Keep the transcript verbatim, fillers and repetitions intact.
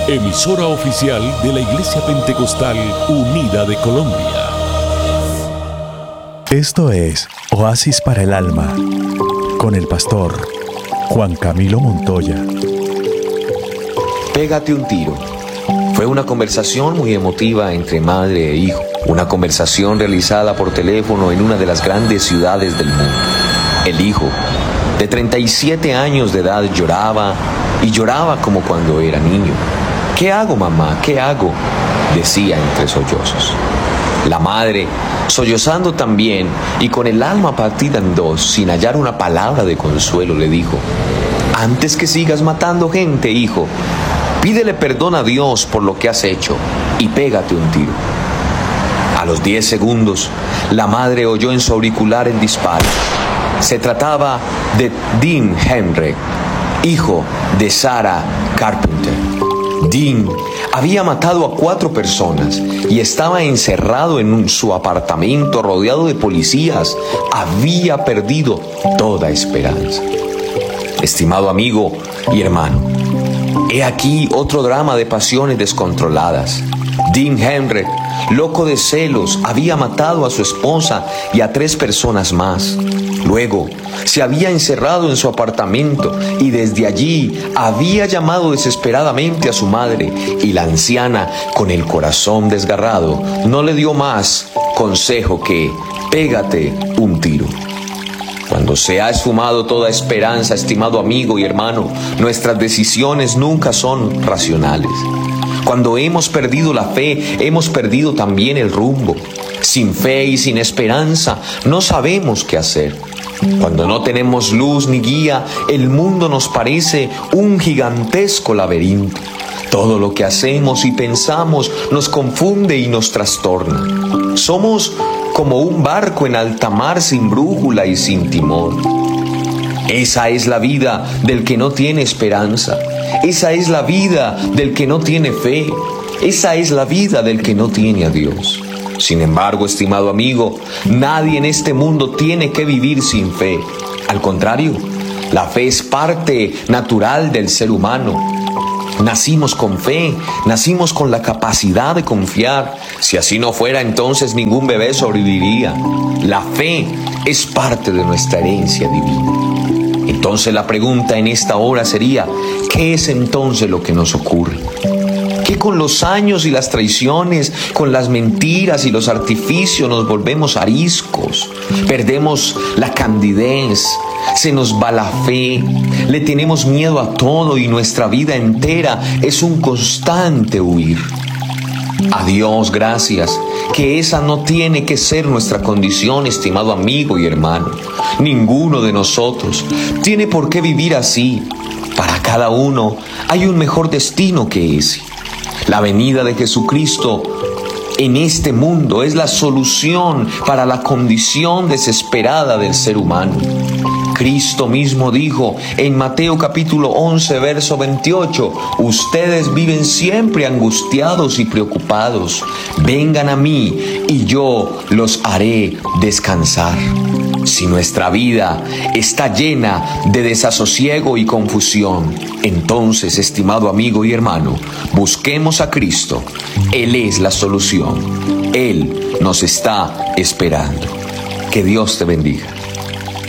emisora oficial de la Iglesia Pentecostal Unida de Colombia. Esto es Oasis para el Alma, con el pastor Juan Camilo Montoya. Pégate un tiro. Fue una conversación muy emotiva entre madre e hijo. Una conversación realizada por teléfono en una de las grandes ciudades del mundo. El hijo, de treinta y siete años de edad, lloraba y lloraba como cuando era niño. ¿Qué hago, mamá? ¿Qué hago?, decía entre sollozos. La madre, sollozando también y con el alma partida en dos, sin hallar una palabra de consuelo, le dijo: antes que sigas matando gente, hijo, pídele perdón a Dios por lo que has hecho y pégate un tiro. A los diez segundos, la madre oyó en su auricular el disparo. Se trataba de Dean Henry, hijo de Sarah Carpenter. Dean había matado a cuatro personas y estaba encerrado en un, su apartamento rodeado de policías. Había perdido toda esperanza. Estimado amigo y hermano, he aquí otro drama de pasiones descontroladas. Dean Henry, loco de celos, había matado a su esposa y a tres personas más. Luego, se había encerrado en su apartamento y desde allí había llamado desesperadamente a su madre, y la anciana, con el corazón desgarrado, no le dio más consejo que: pégate un tiro. Cuando se ha esfumado toda esperanza, estimado amigo y hermano, nuestras decisiones nunca son racionales. Cuando hemos perdido la fe, hemos perdido también el rumbo. Sin fe y sin esperanza, no sabemos qué hacer. Cuando no tenemos luz ni guía, el mundo nos parece un gigantesco laberinto. Todo lo que hacemos y pensamos nos confunde y nos trastorna. Somos como un barco en alta mar sin brújula y sin timón. Esa es la vida del que no tiene esperanza. Esa es la vida del que no tiene fe. Esa es la vida del que no tiene a Dios. Sin embargo, estimado amigo, nadie en este mundo tiene que vivir sin fe. Al contrario, la fe es parte natural del ser humano. Nacimos con fe, nacimos con la capacidad de confiar. Si así no fuera, entonces ningún bebé sobreviviría. La fe es parte de nuestra herencia divina. Entonces la pregunta en esta hora sería: ¿qué es entonces lo que nos ocurre? ¿Qué con los años y las traiciones, con las mentiras y los artificios nos volvemos ariscos? Perdemos la candidez, se nos va la fe, le tenemos miedo a todo y nuestra vida entera es un constante huir. A Dios gracias, que esa no tiene que ser nuestra condición, estimado amigo y hermano. Ninguno de nosotros tiene por qué vivir así. Para cada uno hay un mejor destino que ese. La venida de Jesucristo en este mundo es la solución para la condición desesperada del ser humano. Cristo mismo dijo en Mateo capítulo once, verso veintiocho: ustedes viven siempre angustiados y preocupados. Vengan a mí y yo los haré descansar. Si nuestra vida está llena de desasosiego y confusión, entonces, estimado amigo y hermano, busquemos a Cristo. Él es la solución. Él nos está esperando. Que Dios te bendiga.